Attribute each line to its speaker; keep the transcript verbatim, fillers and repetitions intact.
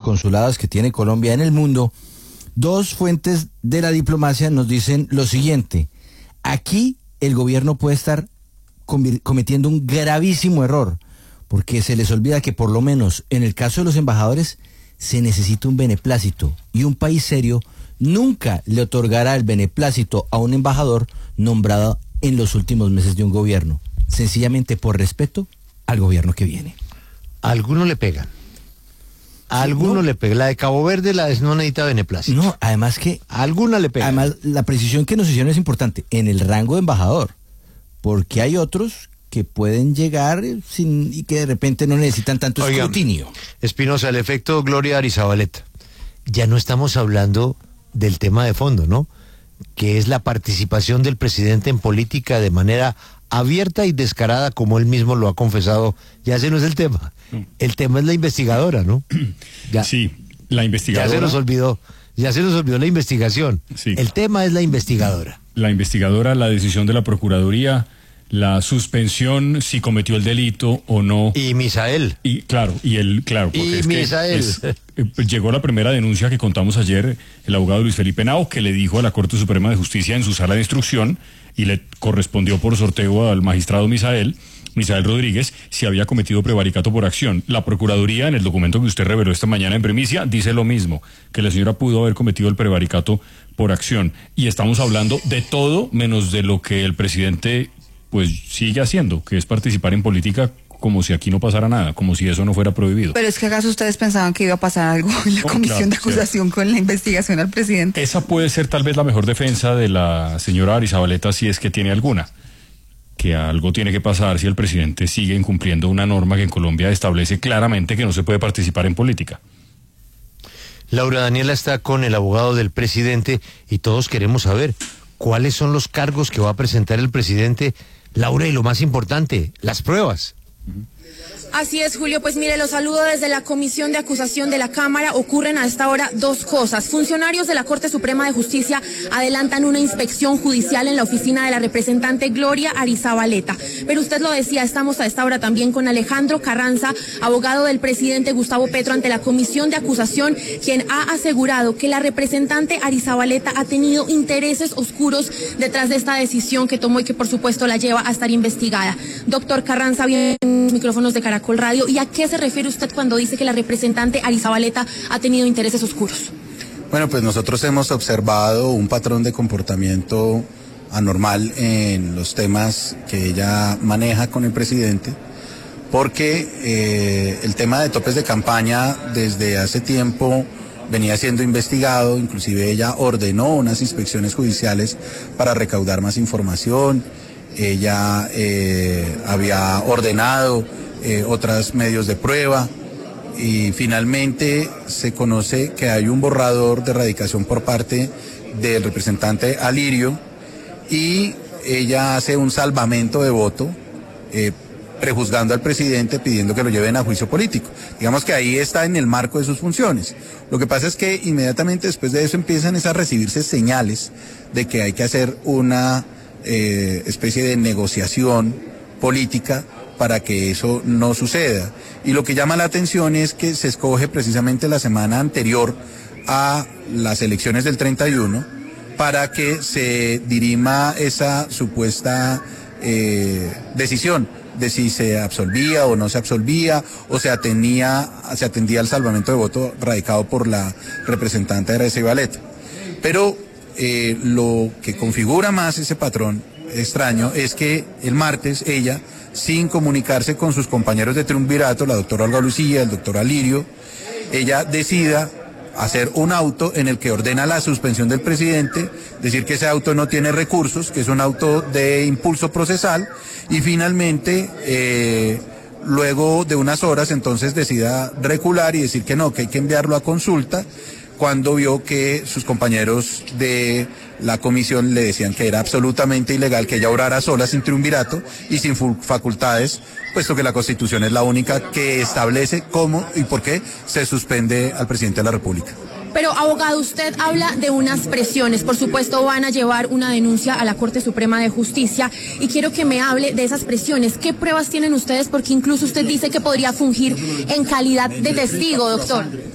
Speaker 1: consulados que tiene Colombia en el mundo, dos fuentes de la diplomacia nos dicen lo siguiente: aquí el gobierno puede estar cometiendo un gravísimo error, porque se les olvida que por lo menos en el caso de los embajadores se necesita un beneplácito, y un país serio nunca le otorgará el beneplácito a un embajador nombrado en los últimos meses de un gobierno, sencillamente por respeto al gobierno que viene.
Speaker 2: A algunos le pegan. A algunos no. le pegan. La de Cabo Verde, la de no necesita beneplácito.
Speaker 1: No, además que...
Speaker 2: A alguna le pegan.
Speaker 1: Además, la precisión que nos hicieron es importante, en el rango de embajador, porque hay otros que pueden llegar sin y que de repente no necesitan tanto Oiga, escrutinio.
Speaker 2: Espinosa, el efecto Gloria Arizabaleta. Ya no estamos hablando del tema de fondo, ¿no? Que es la participación del presidente en política de manera abierta y descarada, como él mismo lo ha confesado. Ya ese no es el tema. El tema es la investigadora, ¿no?
Speaker 3: Ya, sí, la investigadora.
Speaker 2: Ya se nos olvidó, ya se nos olvidó la investigación.
Speaker 3: Sí.
Speaker 2: El tema es la investigadora.
Speaker 3: La investigadora, la decisión de la Procuraduría, la suspensión, si cometió el delito o no.
Speaker 2: Y Misael.
Speaker 3: Y claro, y el, claro, porque
Speaker 2: y
Speaker 3: es
Speaker 2: Misael.
Speaker 3: Que es, eh, llegó la primera denuncia que contamos ayer, el abogado Luis Felipe Henao, que le dijo a la Corte Suprema de Justicia en su sala de instrucción, y le correspondió por sorteo al magistrado Misael, Misael Rodríguez, si había cometido prevaricato por acción. La Procuraduría, en el documento que usted reveló esta mañana en primicia, dice lo mismo, que la señora pudo haber cometido el prevaricato por acción. Y estamos hablando de todo menos de lo que el presidente pues sigue haciendo, que es participar en política como si aquí no pasara nada, como si eso no fuera prohibido.
Speaker 4: Pero es que acaso ustedes pensaban que iba a pasar algo en la oh, comisión claro, de acusación sí. con la investigación al presidente.
Speaker 3: Esa puede ser tal vez la mejor defensa de la señora Arizabaleta, si es que tiene alguna, que algo tiene que pasar si el presidente sigue incumpliendo una norma que en Colombia establece claramente que no se puede participar en política.
Speaker 2: Laura Daniela está con el abogado del presidente y todos queremos saber cuáles son los cargos que va a presentar el presidente. Laura, y lo más importante, las pruebas.
Speaker 5: Así es, Julio, pues mire, los saludo desde la Comisión de Acusación de la Cámara. Ocurren a esta hora dos cosas. Funcionarios de la Corte Suprema de Justicia adelantan una inspección judicial en la oficina de la representante Gloria Arizabaleta. Pero usted lo decía, estamos a esta hora también con Alejandro Carranza, abogado del presidente Gustavo Petro ante la Comisión de Acusación, quien ha asegurado que la representante Arizabaleta ha tenido intereses oscuros detrás de esta decisión que tomó y que por supuesto la lleva a estar investigada. Doctor Carranza, bien, micrófonos de Caracol Radio. ¿Y a qué se refiere usted cuando dice que la representante Arizabaleta ha tenido intereses oscuros?
Speaker 6: Bueno, pues nosotros hemos observado un patrón de comportamiento anormal en los temas que ella maneja con el presidente, porque eh, el tema de topes de campaña desde hace tiempo venía siendo investigado. Inclusive ella ordenó unas inspecciones judiciales para recaudar más información. Ella eh, había ordenado eh, otros medios de prueba y finalmente se conoce que hay un borrador de erradicación por parte del representante Alirio y ella hace un salvamento de voto eh, prejuzgando al presidente, pidiendo que lo lleven a juicio político. Digamos que ahí está en el marco de sus funciones. Lo que pasa es que inmediatamente después de eso empiezan a recibirse señales de que hay que hacer una eh, especie de negociación política para que eso no suceda. Y lo que llama la atención es que se escoge precisamente la semana anterior a las elecciones del treinta y uno para que se dirima esa supuesta eh, decisión de si se absolvía o no se absolvía, o se atendía, se atendía al salvamento de voto radicado por la representante de Arizabaleta. Pero eh, lo que configura más ese patrón extraño es que el martes ella, sin comunicarse con sus compañeros de triunvirato, la doctora Olga Lucía, el doctor Alirio, ella decida hacer un auto en el que ordena la suspensión del presidente, decir que ese auto no tiene recursos, que es un auto de impulso procesal, y finalmente, eh, luego de unas horas, entonces decida recular y decir que no, que hay que enviarlo a consulta, cuando vio que sus compañeros de la comisión le decían que era absolutamente ilegal que ella obrara sola, sin triunvirato y sin facultades, puesto que la Constitución es la única que establece cómo y por qué se suspende al presidente de la República.
Speaker 5: Pero, abogado, usted habla de unas presiones. Por supuesto, van a llevar una denuncia a la Corte Suprema de Justicia y quiero que me hable de esas presiones. ¿Qué pruebas tienen ustedes? Porque incluso usted dice que podría fungir en calidad de testigo, doctor.